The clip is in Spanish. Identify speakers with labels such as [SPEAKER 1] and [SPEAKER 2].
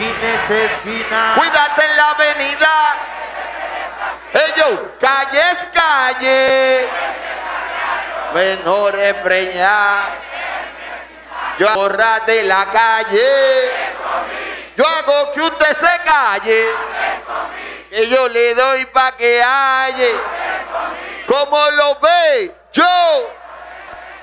[SPEAKER 1] esquina.
[SPEAKER 2] Cuídate en la avenida. Calle es calle. Menor es preñar. Yo borra de la calle. Yo hago que usted se calle. Que yo le doy pa' que halle. ¿Cómo lo ve? Yo.